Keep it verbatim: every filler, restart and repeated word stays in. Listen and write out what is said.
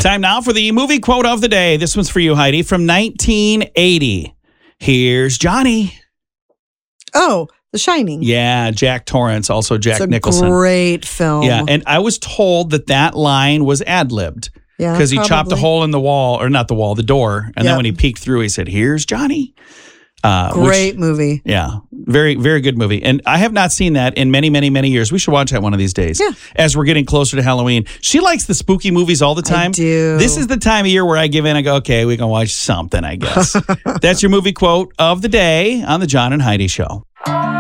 Time now for the movie quote of the day. This one's for you, Heidi, from nineteen eighty. Here's Johnny. Oh, The Shining. Yeah, Jack Torrance, also Jack it's a Nicholson. Great film. Yeah, and I was told that that line was ad-libbed. Yeah, because he chopped a probably. hole in the wall, or not the wall, the door. And Yep. then when he peeked through, he said, here's Johnny. Uh, Great which, movie. Yeah, very, very good movie. And I have not seen that in many, many, many years. We should watch that one of these days. Yeah. As we're getting closer to Halloween. She likes the spooky movies all the time. I do. This is the time of year where I give in. I go, okay, we can watch something, I guess. That's your movie quote of the day on the John and Heidi Show.